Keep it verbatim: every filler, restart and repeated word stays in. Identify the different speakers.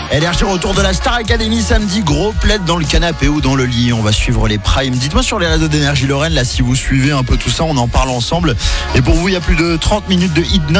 Speaker 1: L R G retour de la Star Academy samedi, gros plaid dans le canapé ou dans le lit. On va suivre les primes. Dites-moi sur les réseaux d'Énergie Lorraine, là, si vous suivez un peu tout ça, on en parle ensemble. Et pour vous, il y a plus de trente minutes de hit